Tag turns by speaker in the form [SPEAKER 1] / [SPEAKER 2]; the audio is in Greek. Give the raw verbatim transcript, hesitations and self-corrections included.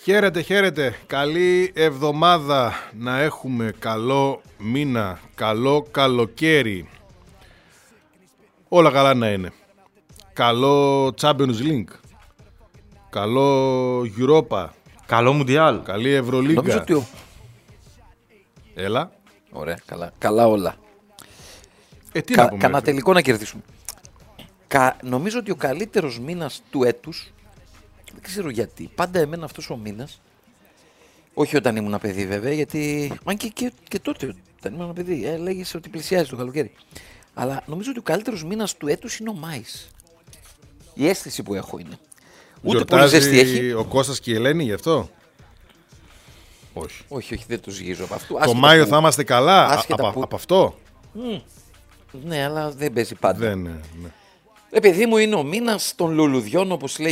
[SPEAKER 1] Χαίρετε, χαίρετε. Καλή εβδομάδα να έχουμε. Καλό μήνα. Καλό καλοκαίρι. Όλα καλά να είναι. Καλό Champions League. Καλό Europa.
[SPEAKER 2] Καλό Μουντιάλ.
[SPEAKER 1] Καλή Ευρωλίγκα.
[SPEAKER 3] Νομίζω ότι ο...
[SPEAKER 1] Έλα.
[SPEAKER 3] Ωραία, καλά, καλά όλα.
[SPEAKER 1] Ε, τι
[SPEAKER 3] Κα,
[SPEAKER 1] να πούμε.
[SPEAKER 3] Κανα τελικό να κερδίσουμε. Κα, νομίζω ότι ο καλύτερος μήνας του έτους, δεν ξέρω γιατί, πάντα εμένα αυτός ο μήνας, όχι όταν ήμουν παιδί βέβαια, γιατί, μα και, και, και τότε όταν ήμουν παιδί, ε, λέγεσαι ότι πλησιάζει το καλοκαίρι. Αλλά νομίζω ότι ο καλύτερος μήνας του έτους είναι ο Μάης. Η αίσθηση που έχω είναι. Ούτε πολύ ζέστη έχει.
[SPEAKER 1] Ο Κώστας και η Ελένη γι' αυτό. Όχι.
[SPEAKER 3] Όχι, όχι, δεν το ζυγίζω από αυτού.
[SPEAKER 1] Το Μάιο που... θα είμαστε καλά από,
[SPEAKER 3] που...
[SPEAKER 1] από αυτό.
[SPEAKER 3] Mm. Ναι, αλλά δεν παίζει πάντα.
[SPEAKER 1] Δεν, ναι, ναι.
[SPEAKER 3] Επειδή μου είναι ο μήνας των λουλουδιών, όπως λέει